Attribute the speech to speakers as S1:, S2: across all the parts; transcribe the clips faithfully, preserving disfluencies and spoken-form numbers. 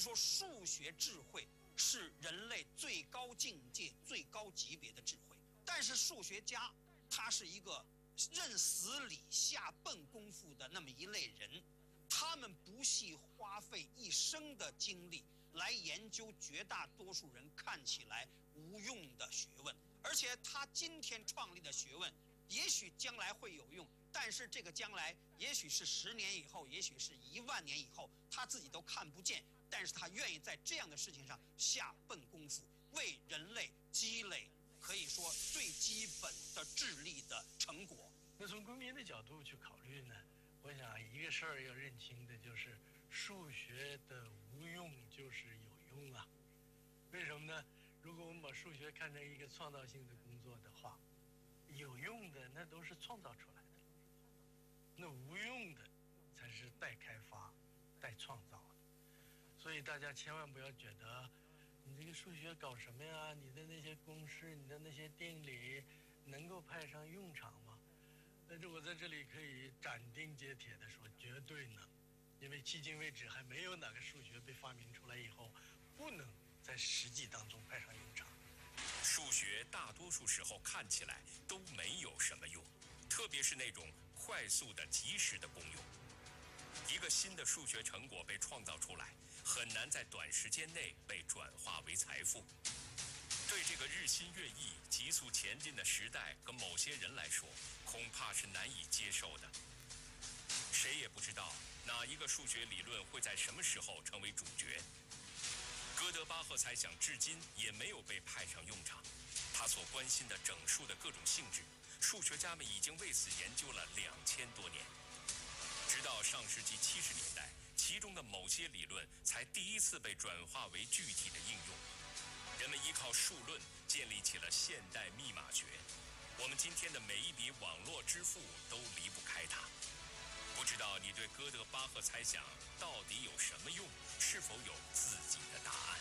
S1: 说，数学智慧是人类最高境界、最高级别的智慧。但是数学家他是一个认死理下笨功夫的那么一类人，他们不惜花费一生的精力来研究绝大多数人看起来无用的学问，而且他今天创立的学问也许将来会有用，但是这个将来也许是十年以后，也许是一万年以后，他自己都看不见，但是他愿意在这样的事情上下笨功夫，为人类积累可以说最基本的智力的成果。
S2: 那从公民的角度去考虑呢，我想一个事儿要认清的就是数学的无用就是有用啊。为什么呢？如果我们把数学看成一个创造性的工作的话，有用的那都是创造出来的，那无用的才是待开发、待创造的。所以大家千万不要觉得你这个数学搞什么呀？你的那些公式、你的那些定理能够派上用场吗？但是我在这里可以斩钉截铁地说，绝对能，因为迄今为止还没有哪个数学被发明出来以后不能在实际当中派上用场。
S3: 数学大多数时候看起来都没有什么用，特别是那种快速的、及时的功用。一个新的数学成果被创造出来，很难在短时间内被转化为财富。对这个日新月异、急速前进的时代和某些人来说，恐怕是难以接受的。谁也不知道哪一个数学理论会在什么时候成为主角。哥德巴赫猜想至今也没有被派上用场，他所关心的整数的各种性质，数学家们已经为此研究了两千多年。直到上世纪七十年代，其中的某些理论才第一次被转化为具体的应用。人们依靠数论建立起了现代密码学，我们今天的每一笔网络支付都离不开它。不知道你对哥德巴赫猜想到底有什么用，是否有自己的答案？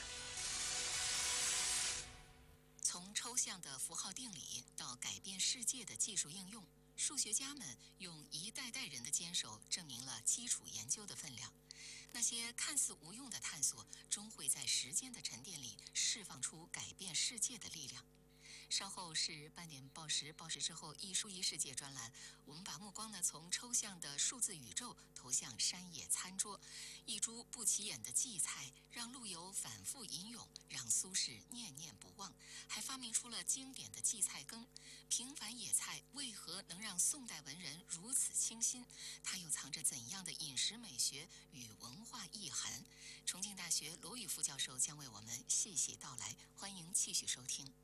S4: 从抽象的符号定理到改变世界的技术应用，数学家们用一代代人的坚守证明了基础研究的分量。那些看似无用的探索，终会在时间的沉淀里释放出改变世界的力量。稍后是半点报时，报时之后一书一世界专栏，我们把目光呢从抽象的数字宇宙投向山野餐桌。一株不起眼的荠菜，让陆游反复吟咏，让苏轼念念不忘，还发明出了经典的荠菜羹。平凡野菜为何能让宋代文人如此倾心？它又藏着怎样的饮食美学与文化意涵？重庆大学罗宇副教授将为我们细细道来，欢迎继续收听。